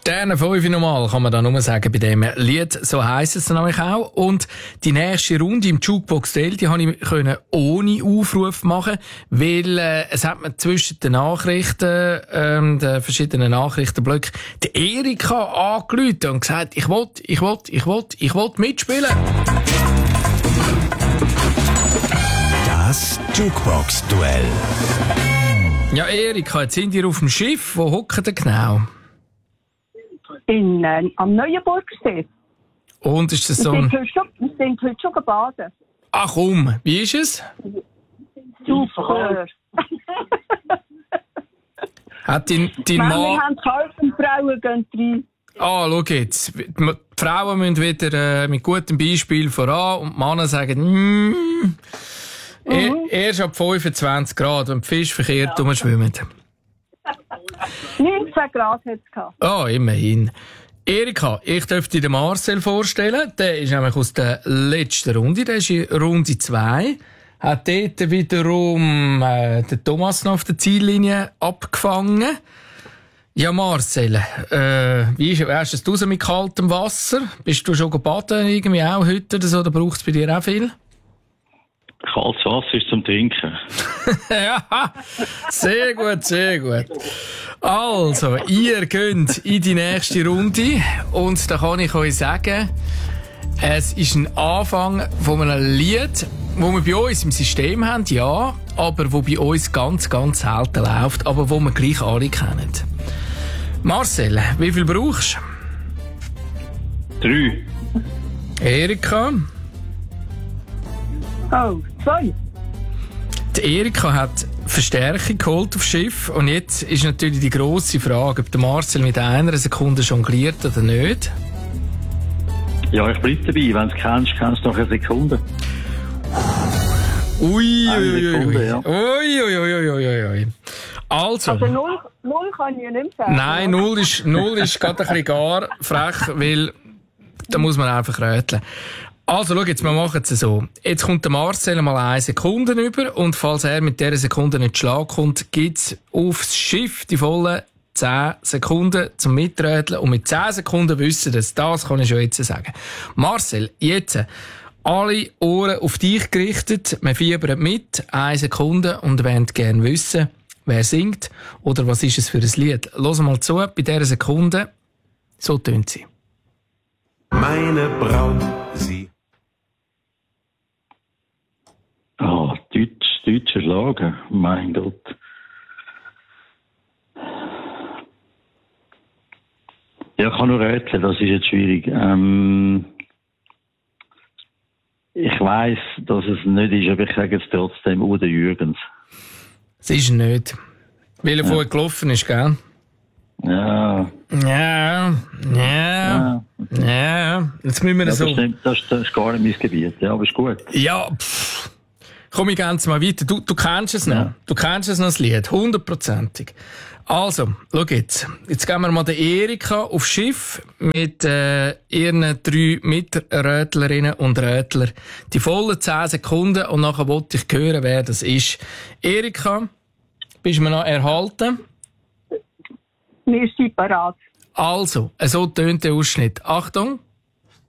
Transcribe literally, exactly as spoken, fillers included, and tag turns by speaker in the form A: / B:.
A: Sterne fünf nochmal, kann man da nur sagen, bei dem Lied. So heisst es dann nämlich auch. Und die nächste Runde im Jukebox Daily, die konnte ich können ohne Aufruf machen, weil äh, es hat mir zwischen den Nachrichten, ähm, den verschiedenen Nachrichtenblöcken, die Erika angerufen und gesagt, ich will, ich will, ich will, ich will mitspielen.
B: Das Jukebox-Duell.
A: Ja, Erika, jetzt sind ihr auf dem Schiff. Wo hocken ihr genau?
C: In, äh, am Neuenburgsee.
A: Und ist das so
C: Wir
A: ein...
C: sind heute schon, wir sind heute schon gebadet.
A: Ach komm, wie ist es?
C: Super.
A: Hat dein, dein
C: Mann,
A: Mann...
C: wir haben geholfen, Frauen gehen rein.
A: Ah, schau jetzt. Die Frauen müssen wieder äh, mit gutem Beispiel voran und die Männer sagen, mm, er,
C: Mhm.
A: erst ab fünfundzwanzig Grad, wenn die Fische verkehrt rumschwimmen.
C: neunzehn Grad hat es gehabt.
A: Ah, immerhin. Erika, ich darf dir den Marcel vorstellen. Der ist nämlich aus der letzten Runde. Der ist in Runde zwei. Hat dort wiederum äh, den Thomas noch auf der Ziellinie abgefangen. Ja, Marcel, äh, wie ist, hast du es draussen mit kaltem Wasser? Bist du schon baden irgendwie auch heute oder so? Da braucht es bei dir auch viel?
D: Kaltes Wasser ist zum Trinken.
A: Ja, sehr gut, sehr gut. Also, ihr geht in die nächste Runde und da kann ich euch sagen, es ist ein Anfang von einem Lied, wo wir bei uns im System haben, ja, aber wo bei uns ganz, ganz selten läuft, aber wo wir gleich alle kennen. Marcel, wie viel brauchst
D: Drei.
A: du? Erika?
C: Oh, zwei.
A: Die Erika hat Verstärkung geholt aufs Schiff und jetzt ist natürlich die grosse Frage, ob der Marcel mit einer Sekunde jongliert oder nicht.
D: Ja, ich bleib dabei. Wenn du es kennst, kennst du noch eine Sekunde.
A: Ui,
D: Eine
A: ui, ui,
D: Sekunde,
A: ui.
D: ja.
A: Ui, ui, ui, ui, ui, ui. Also,
C: Also null, null kann ich ja nicht mehr sagen.
A: nein, null ist, null ist gerade ein bisschen gar frech, weil da muss man einfach rätseln. Also, schau jetzt, wir machen es so. Jetzt kommt der Marcel mal eine Sekunde über und falls er mit dieser Sekunde nicht Schlag kommt, gibt's aufs Schiff die vollen zehn Sekunden zum Miträteln und mit zehn Sekunden wissen das. Das kann ich schon jetzt sagen. Marcel, jetzt alle Ohren auf dich gerichtet. Wir fiebern mit. Eine Sekunde und wollen gerne wissen, wer singt oder was ist es für ein Lied. Los mal zu, bei dieser Sekunde. So tönt sie.
B: Meine Braut, sie.
D: Ah, Deutsch, deutscher Schlager. Mein Gott. Ja, ich kann nur rätseln, das ist jetzt schwierig. Ähm, ich weiss, dass es nicht ist, aber ich sage jetzt trotzdem Udo Jürgens.
A: Es ist nicht. Weil er
D: Ja.
A: vorher gelaufen ist, gell?
D: Ja.
A: Ja, ja, ja. Jetzt müssen wir
D: Ja,
A: so...
D: das, stimmt, das, das ist gar nicht mein Gebiet, ja, aber ist gut.
A: Ja, pff. Komm, ich ganz mal weiter. Du, du kennst es noch.
D: Ja.
A: Du kennst es noch, das Lied. Hundertprozentig. Also, schau jetzt. Jetzt gehen wir mal der Erika aufs Schiff mit äh, ihren drei Miträtlerinnen und Rätler. Die vollen zehn Sekunden und nachher wollte ich hören, wer das ist. Erika, bist du mir noch erhalten?
C: Wir sind parat.
A: Also, so tönt der Ausschnitt. Achtung.